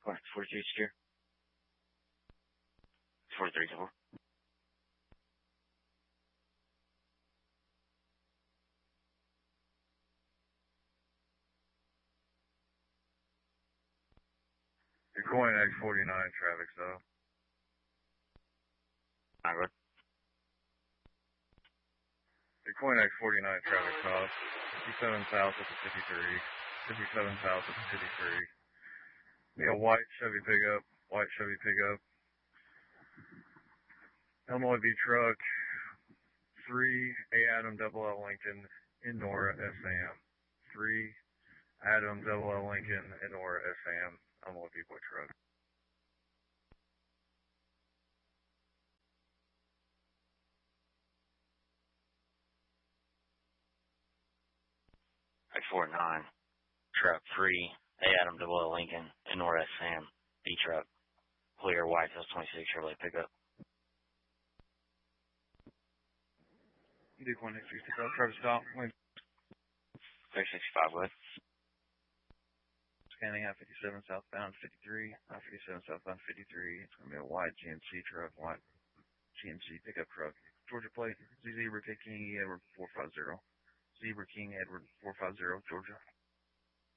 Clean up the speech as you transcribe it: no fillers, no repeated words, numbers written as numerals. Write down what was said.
What, 42 secure? 43 4. You're going X49 traffic, so. Alright, You're going X49 traffic south. 57 south at the 53. 57 south at the 53. Yeah, white Chevy pickup. Illinois V truck. 3 A Adam double L Lincoln Endora SAM. 3 Adam double L Lincoln Endora SAM. Illinois V boy truck. X49. Truck 3. A Adam double L Lincoln. Endora Sam. B truck. Clear white S26 Chevrolet pickup. Duke 165, Travis stop. 365 with. Scanning I-57 southbound 53. I-57 southbound 53. It's going to be a white GMC truck, white GMC pickup truck. Georgia plate, Zebra King Edward 450. Zebra King Edward 450, Georgia.